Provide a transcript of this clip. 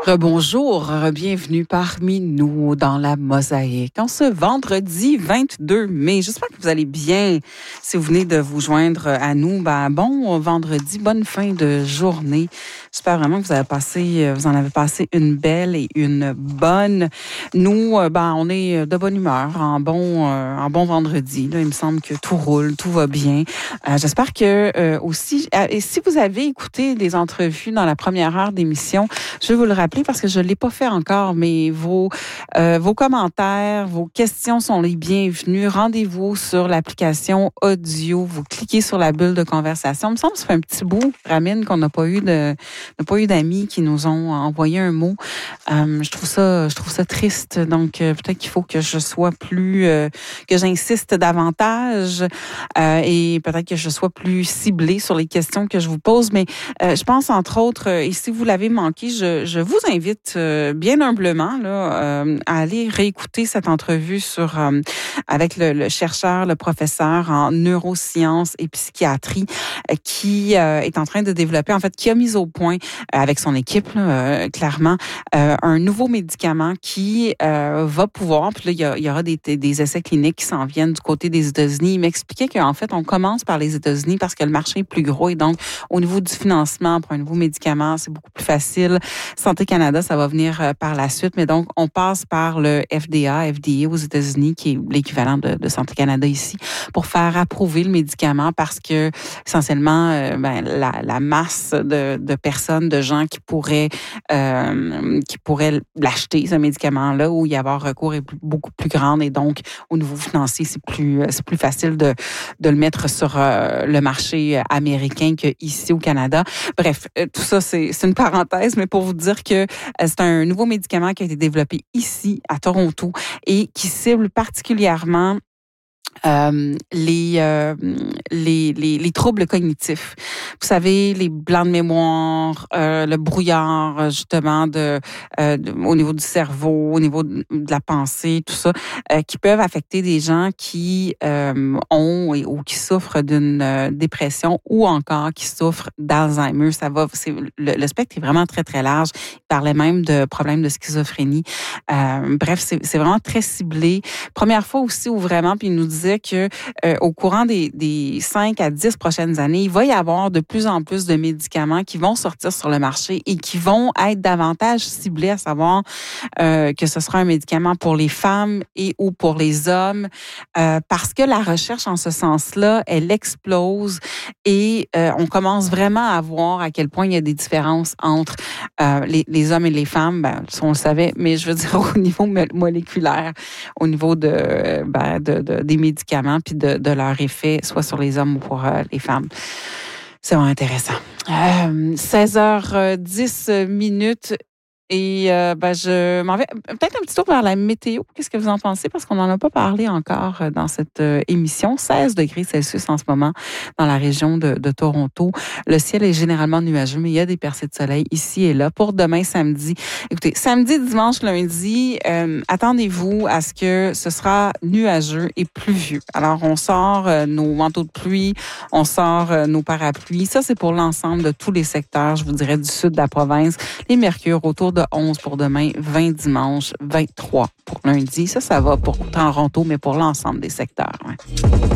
Rebonjour, bienvenue parmi nous dans la mosaïque. En ce vendredi 22 mai, j'espère que vous allez bien. Si vous venez de vous joindre à nous, bon vendredi, bonne fin de journée. J'espère vraiment que vous en avez passé une belle et une bonne. Nous, on est de bonne humeur en bon vendredi. Là, il me semble que tout roule, tout va bien. J'espère que aussi, et si vous avez écouté des entrevues dans la première heure d'émission, je vais vous le rappeler parce que je ne l'ai pas fait encore, mais vos commentaires, vos questions sont les bienvenus. Rendez-vous sur l'application audio. Vous cliquez sur la bulle de conversation. Il me semble que ça fait un petit bout, Ramine, qu'on n'a pas eu d'amis qui nous ont envoyé un mot. Je trouve ça triste. Donc, peut-être qu'il faut que je sois que j'insiste davantage et peut-être que je sois plus ciblée sur les questions que je vous pose. Mais je pense, entre autres, et si vous l'avez manqué, je vous invite bien humblement là, à aller réécouter cette entrevue avec le chercheur, le professeur en neurosciences et psychiatrie qui est en train de développer, en fait, qui a mis au point avec son équipe, là, clairement, un nouveau médicament qui va pouvoir, puis là, il y aura des essais cliniques qui s'en viennent du côté des États-Unis. Il m'expliquait qu'en fait, on commence par les États-Unis parce que le marché est plus gros et donc, au niveau du financement pour un nouveau médicament, c'est beaucoup plus facile. Santé Canada, ça va venir par la suite, mais donc, on passe par le FDA aux États-Unis, qui est l'équivalent de Santé Canada ici, pour faire approuver le médicament parce que, essentiellement, la masse de personnes, de gens qui pourraient l'acheter, ce médicament-là, où y avoir recours est beaucoup plus grande et donc, au niveau financier, c'est plus facile de le mettre sur le marché américain qu'ici au Canada. Bref, tout ça, c'est une parenthèse, mais pour vous dire que c'est un nouveau médicament qui a été développé ici, à Toronto, et qui cible particulièrement les troubles cognitifs. Vous savez, les blancs de mémoire, le brouillard, justement, au niveau du cerveau, au niveau de la pensée, tout ça, qui peuvent affecter des gens qui ont ou qui souffrent d'une dépression ou encore qui souffrent d'Alzheimer. Le spectre est vraiment très, très large. Il parlait même de problèmes de schizophrénie. Bref, c'est vraiment très ciblé. Première fois aussi où vraiment, puis il nous disait que au courant des 5 à 10 prochaines années, il va y avoir de plus en plus de médicaments qui vont sortir sur le marché et qui vont être davantage ciblés, à savoir que ce sera un médicament pour les femmes et ou pour les hommes, parce que la recherche en ce sens-là, elle explose et on commence vraiment à voir à quel point il y a des différences entre les hommes et les femmes, ça on le savait, mais je veux dire au niveau moléculaire, au niveau des médicaments puis de leur effet, soit sur les hommes ou pour les femmes. C'est vraiment intéressant. 16h10 et je m'en vais peut-être un petit tour vers la météo. Qu'est-ce que vous en pensez? Parce qu'on n'en a pas parlé encore dans cette émission. 16 degrés Celsius en ce moment dans la région de Toronto. Le ciel est généralement nuageux, mais il y a des percées de soleil ici et là. Pour demain, samedi. Écoutez, samedi, dimanche, lundi, attendez-vous à ce que ce sera nuageux et pluvieux. Alors, on sort nos manteaux de pluie, on sort nos parapluies. Ça, c'est pour l'ensemble de tous les secteurs, je vous dirais, du sud de la province. Les mercures autour de 11 pour demain, 20 dimanche, 23 pour lundi. Ça va pour Toronto, mais pour l'ensemble des secteurs. Ouais.